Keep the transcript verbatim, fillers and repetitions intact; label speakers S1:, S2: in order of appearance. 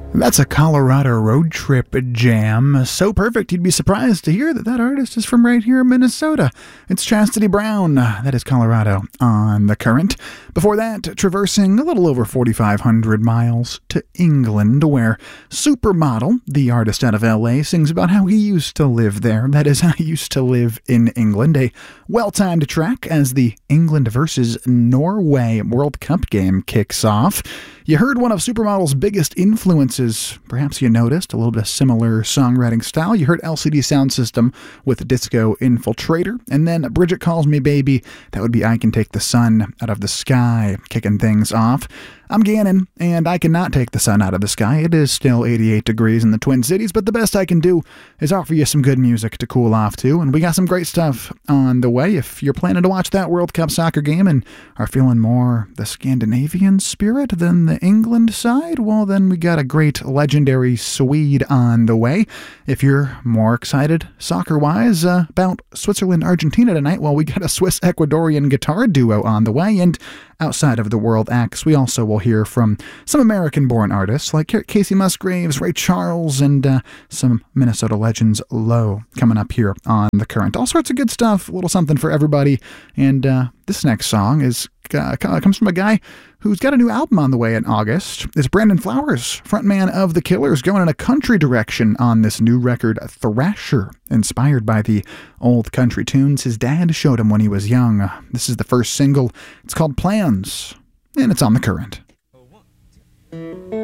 S1: That's a Colorado road trip jam. So perfect, you'd be surprised to hear that that artist is from right here in Minnesota. It's Chastity Brown. That is Colorado on The Current. Before that, traversing a little over forty-five hundred miles to England, where Supermodel, the artist out of L A, sings about how he used to live there. That is, how he used to live in England. A well-timed track as the England versus Norway World Cup game kicks off. You heard one of Supermodel's biggest influences. Perhaps you noticed a little bit of similar songwriting style. You heard L C D Sound System with Disco Infiltrator. And then Bridget Calls Me Baby. That would be I Can Take the Sun Out of the Sky, kicking things off. I'm Gannon, and I cannot take the sun out of the sky. It is still eighty-eight degrees in the Twin Cities, but the best I can do is offer you some good music to cool off to, and we got some great stuff on the way. If you're planning to watch that World Cup soccer game and are feeling more the Scandinavian spirit than the England side, well, then we got a great legendary Swede on the way. If you're more excited soccer-wise uh, about Switzerland-Argentina tonight, well, we got a Swiss-Ecuadorian guitar duo on the way, and outside of the world acts, we also will hear from some American-born artists like Casey Musgraves, Ray Charles, and uh, some Minnesota legends Low coming up here on The Current. All sorts of good stuff, a little something for everybody. And uh, this next song is uh, comes from a guy who's got a new album on the way in August. It's Brandon Flowers, frontman of The Killers, going in a country direction on this new record, Thrasher, inspired by the old country tunes his dad showed him when he was young. This is the first single. It's called Plans, and it's on The Current.